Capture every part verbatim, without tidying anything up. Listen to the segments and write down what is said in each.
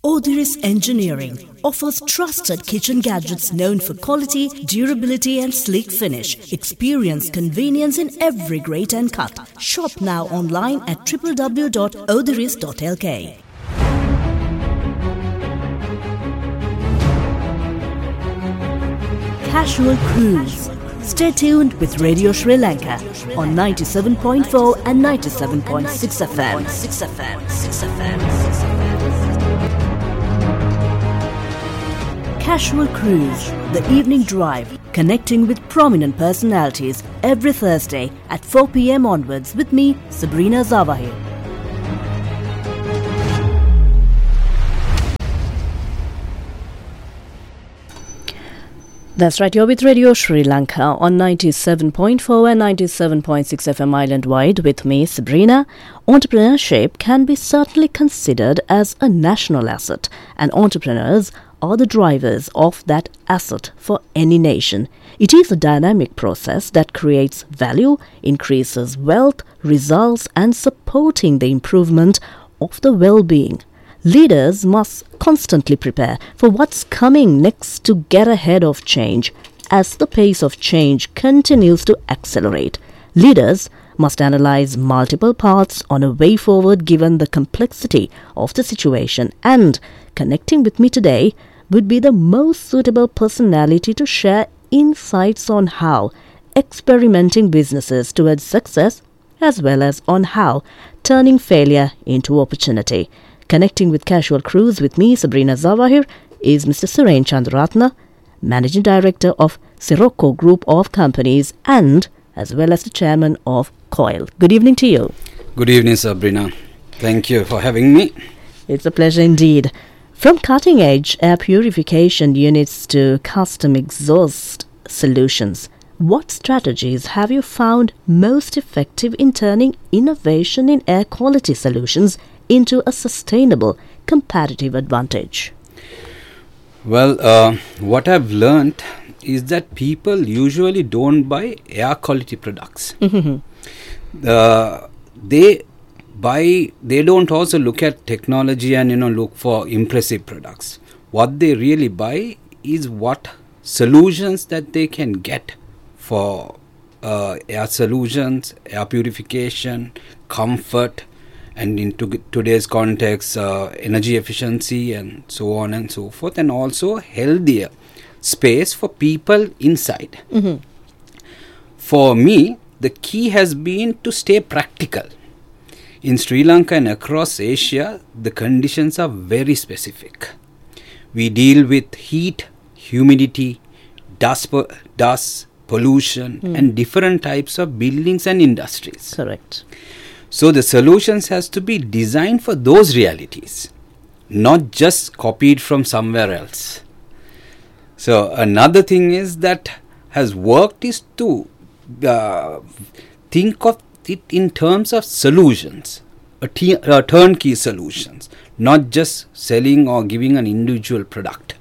Odiris Engineering offers trusted kitchen gadgets known for quality, durability and sleek finish. Experience convenience in every grate and cut. Shop now online at w w w dot odiris dot l k. Casual Cruise. Stay tuned with Radio Sri Lanka on ninety-seven point four and ninety-seven point six F M. six F M. six F M. Casual Cruise, the evening drive, connecting with prominent personalities every Thursday at four p m onwards with me, Sabrina Zawahir. That's right, you're with Radio Sri Lanka on ninety-seven point four and ninety-seven point six F M island-wide with me, Sabrina. Entrepreneurship can be certainly considered as a national asset, and entrepreneurs are the drivers of that asset for any nation. It is a dynamic process that creates value, increases wealth, results, and supporting the improvement of the well-being. Leaders must constantly prepare for what's coming next to get ahead of change. As the pace of change continues to accelerate, leaders must analyze multiple paths on a way forward given the complexity of the situation, and connecting with me today would be the most suitable personality to share insights on how experimenting businesses towards success, as well as on how turning failure into opportunity. Connecting with Casual Cruise with me, Sabrina Zawahir, is Mister Suren Chandraratna, Managing Director of Sirocco Group of Companies and as well as the Chairman of COIL. Good evening to you. Good evening, Sabrina. Thank you for having me. It's a pleasure indeed. From cutting-edge air purification units to custom exhaust solutions, what strategies have you found most effective in turning innovation in air quality solutions into a sustainable competitive advantage? Well, uh, what I've learned is that people usually don't buy air quality products. Mm-hmm. uh, they buy, they don't also look at technology and, you know, look for impressive products. What they really buy is what solutions that they can get for uh, air solutions, air purification, comfort, and in to today's context, uh, energy efficiency and so on and so forth, and also healthier space for people inside. Mm-hmm. For me, the key has been to stay practical. In Sri Lanka and across Asia, the conditions are very specific. We deal with heat, humidity, dust, po- dust pollution, mm. and different types of buildings and industries. Correct. So the solutions has to be designed for those realities, not just copied from somewhere else. So another thing is that has worked is to uh, think of it in terms of solutions, a, t- a turnkey solutions, not just selling or giving an individual product.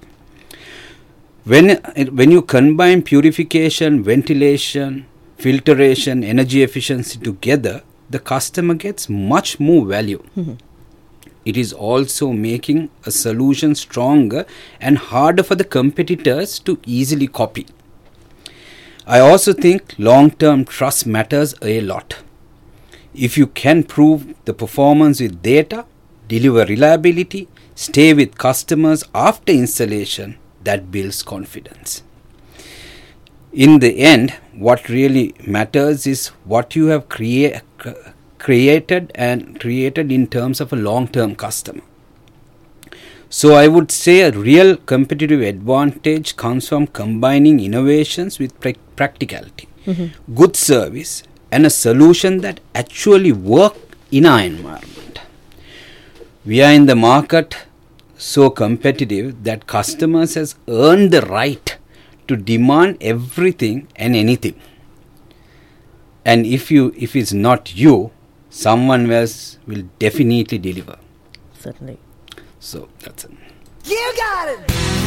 When, when you combine purification, ventilation, filtration, energy efficiency together, the customer gets much more value. Mm-hmm. It is also making a solution stronger and harder for the competitors to easily copy. I also think long-term trust matters a lot. If you can prove the performance with data, deliver reliability, stay with customers after installation, that builds confidence. In the end, what really matters is what you have crea- created and created in terms of a long-term customer. So I would say a real competitive advantage comes from combining innovations with pra- practicality, mm-hmm. good service, and a solution that actually works in our environment. We are in the market so competitive that customers has earned the right to demand everything and anything. And if you, if it's not you, someone else will definitely deliver. Certainly. So that's it. You got it!